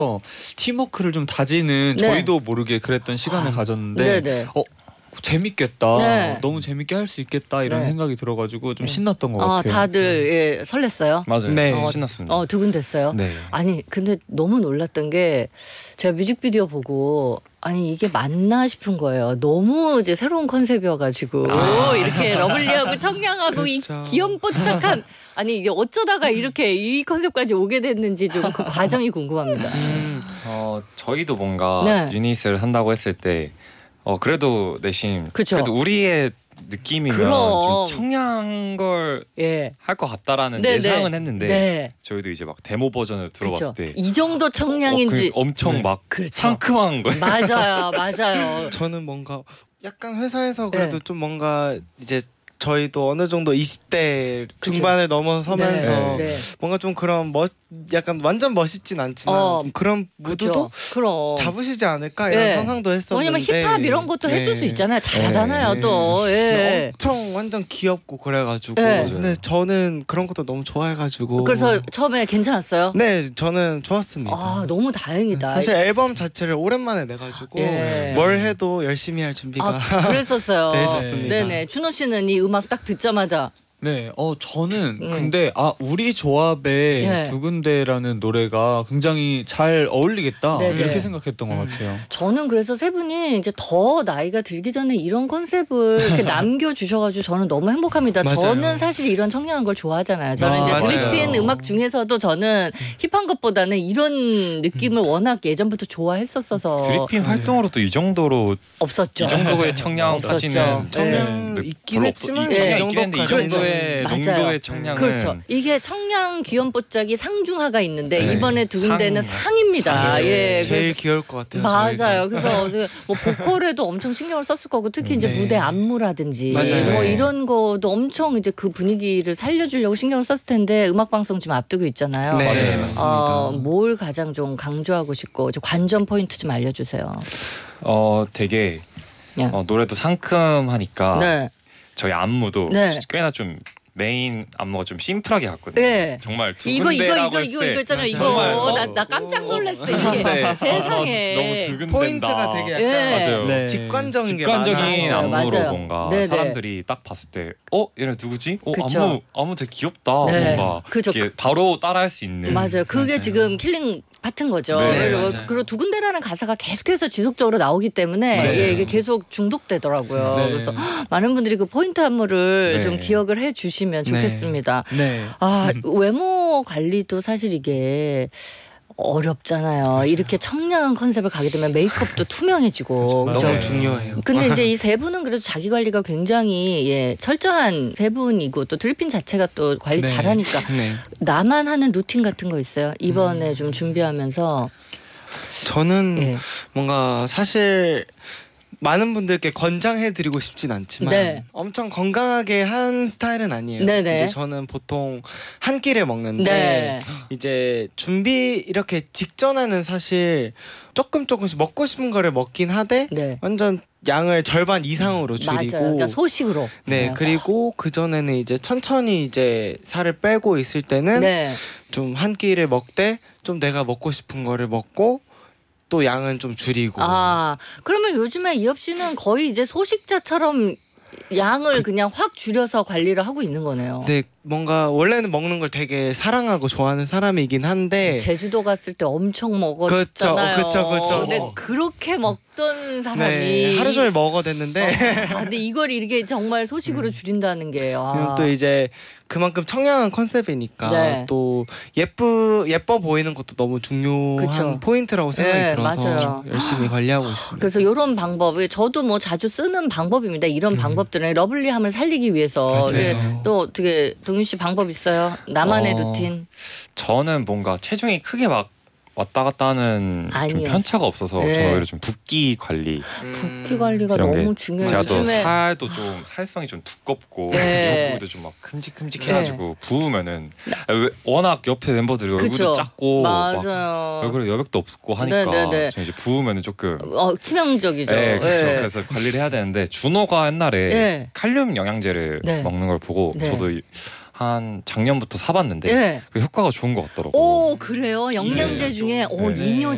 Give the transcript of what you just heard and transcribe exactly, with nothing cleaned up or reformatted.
팀워크를 좀 다지는 네. 저희도 모르게 그랬던 시간을 아, 가졌는데 네네. 어 재밌겠다. 네. 너무 재밌게 할 수 있겠다 이런 네. 생각이 들어가지고 좀 네. 신났던 것 아, 같아요. 다들 예, 설렜어요? 맞아요. 네. 어, 신났습니다. 어, 두근댔어요? 네. 아니 근데 너무 놀랐던 게 제가 뮤직비디오 보고 아니 이게 맞나 싶은 거예요. 너무 이제 새로운 컨셉이어가지고 아. 이렇게 러블리하고 청량하고 이 그렇죠. 귀염뽀짝한 아니 이게 어쩌다가 이렇게 이 컨셉까지 오게 됐는지 좀 그 과정이 궁금합니다. 음, 어 저희도 뭔가 네. 유닛을 한다고 했을 때 어 그래도 내심 그쵸. 그래도 우리의 느낌이면 그럼. 좀 청량한 걸 예. 할 것 같다라는 네, 예상은 네. 했는데 네. 저희도 이제 막 데모 버전을 들어봤을 그쵸. 때 이 정도 어, 청량인지 그 엄청 네. 막 그렇죠. 상큼한 거예요. 맞아요, 맞아요. 저는 뭔가 약간 회사에서 그래도 네. 좀 뭔가 이제 저희도 어느 정도 이십 대 중반을 넘어서면서 네, 네. 뭔가 좀 그런 멋 약간 완전 멋있진 않지만 어, 좀 그런 무드도 그렇죠. 그럼. 잡으시지 않을까 이런 네. 상상도 했었는데 왜냐면 힙합 이런 것도 네. 해줄 수 있잖아요. 잘하잖아요 네. 또. 예. 엄청 완전 귀엽고 그래가지고 네. 근데 저는 그런 것도 너무 좋아해가지고 그래서 처음에 괜찮았어요? 네 저는 좋았습니다. 아 너무 다행이다. 사실 앨범 자체를 오랜만에 내가지고 예. 뭘 해도 열심히 할 준비가 아 그랬었어요. 돼 있었습니다. 네네. 준호 씨는 이 음악 딱 듣자마자 네, 어 저는 음. 근데 아 우리 조합의 예. 두근데라는 노래가 굉장히 잘 어울리겠다 네네. 이렇게 생각했던 것 음. 같아요. 저는 그래서 세 분이 이제 더 나이가 들기 전에 이런 컨셉을 이렇게 남겨주셔가지고 저는 너무 행복합니다. 맞아요. 저는 사실 이런 청량한 걸 좋아하잖아요. 저는 아, 이제 맞아요. 드리핀 음악 중에서도 저는 힙한 것보다는 이런 느낌을 워낙 예전부터 좋아했었어서 드리핀 활동으로도 이 정도로 없었죠. 이 정도의 청량 없었죠. 가지는 청량 네, 있긴 별로 했지만 없- 이 예. 청량 있긴 했는데 이 정도까지는 정도의 맞아요. 농도의 청량은 그렇죠. 이게 청량 귀염뽀짝이 상중하가 있는데 네. 이번에 두 군데는 상. 상입니다. 상이죠. 예, 제일 귀여울 것 같아요. 맞아요. 저희가. 그래서 어디 뭐 보컬에도 엄청 신경을 썼을 거고 특히 이제 네. 무대 안무라든지 맞아요. 뭐 네. 이런 것도 엄청 이제 그 분위기를 살려주려고 신경을 썼을 텐데 음악 방송 지금 앞두고 있잖아요. 네, 맞아요. 맞습니다. 어, 뭘 가장 좀 강조하고 싶고 저 관전 포인트 좀 알려주세요. 어 되게 예. 어, 노래도 상큼하니까 네, 저희 안무도 네. 꽤나 좀 메인 안무가 좀 심플하게 갔거든요. 네. 정말 두 이거 이거 군데라고 이거 했을 이거 때 이거 있잖아요. 정말 이거 어, 나 나 깜짝 놀랐어 이게 네. 세상에. 아, 너무 두근댄다. 포인트가 되게 약간 예. 맞아요. 네. 직관적인 게 직관적인 많아서. 안무로 맞아요. 뭔가 네네. 사람들이 딱 봤을 때 어? 얘네 누구지? 어 그쵸. 안무 안무 되게 귀엽다. 네. 뭔가 그죠. 이게 바로 따라할 수 있는. 맞아요. 그게 맞아요. 지금 킬링 파트인 거죠. 네, 그리고, 맞아요. 그리고 두 군데라는 가사가 계속해서 지속적으로 나오기 때문에 맞아요. 예, 이게 계속 중독되더라고요. 네. 그래서 많은 분들이 그 포인트 안무를 네. 좀 기억을 해주시면 네. 좋겠습니다. 네. 아 외모 관리도 사실 이게 어렵잖아요. 이렇게 청량한 컨셉을 가게 되면 메이크업도 투명해지고 너무 네. 중요해요. 근데 이제 이 세 분은 그래도 자기 관리가 굉장히 예, 철저한 세 분이고 또 드리핀 자체가 또 관리 네. 잘하니까 네. 나만 하는 루틴 같은 거 있어요? 이번에 음. 좀 준비하면서 저는 예. 뭔가 사실 많은 분들께 권장해드리고 싶진 않지만 네. 엄청 건강하게 한 스타일은 아니에요. 네네. 이제 저는 보통 한 끼를 먹는데 네. 이제 준비 이렇게 직전에는 사실 조금 조금씩 먹고 싶은 거를 먹긴 하되 네. 완전 양을 절반 이상으로 맞아요. 줄이고 그러니까 소식으로. 네 그리고 그 전에는 이제 천천히 이제 살을 빼고 있을 때는 네. 좀 한 끼를 먹되 좀 내가 먹고 싶은 거를 먹고 또 양은 좀 줄이고 아 그러면 요즘에 이엽 씨는 거의 이제 소식자처럼 양을 그, 냥 확 줄여서 관리를 하고 있는 거네요. 네 뭔가 원래는 먹는 걸 되게 사랑하고 좋아하는 사람이긴 한데 제주도 갔을 때 엄청 먹었잖아요. 그쵸, 그쵸, 그쵸. 근데 그렇게 먹던 사람이 네, 하루 종일 먹어댔는데 아, 근데 이걸 이렇게 정말 소식으로 줄인다는 게 아. 그리고 또 이제 그만큼 청량한 컨셉이니까 네. 또 예쁘 예뻐 보이는 것도 너무 중요한 그쵸. 포인트라고 생각이 네, 들어서 맞아요. 열심히 관리하고 있습니다. 그래서 이런 방법, 저도 뭐 자주 쓰는 방법입니다. 이런 방법들은 러블리함을 살리기 위해서. 맞아요. 예, 또 어떻게 동윤 씨 방법 있어요? 나만의 어, 루틴. 저는 뭔가 체중이 크게 막 왔다 갔다 하는 좀 아니었어. 편차가 없어서 네. 저는 오히려 좀 붓기 관리 붓기 관리가 이런 게 너무 중요해요. 제가 또 요즘에 살도 좀 살성이 좀 두껍고 네. 여기도 좀 막 큼직큼직해가지고 부으면은 왜- 워낙 옆에 멤버들이 그쵸. 얼굴도 작고 막 맞아요. 얼굴에 여백도 없고 하니까 네, 네, 네. 저 이제 부으면은 조금 어, 치명적이죠. 네, 그렇죠. 예. 그래서 관리를 해야 되는데 준호가 옛날에 네. 칼륨 영양제를 네. 먹는 걸 보고 네. 저도 이- 한 작년부터 사봤는데 예. 그 효과가 좋은 것 같더라고요. 오 그래요? 영양제 네. 중에 오 네. 이뇨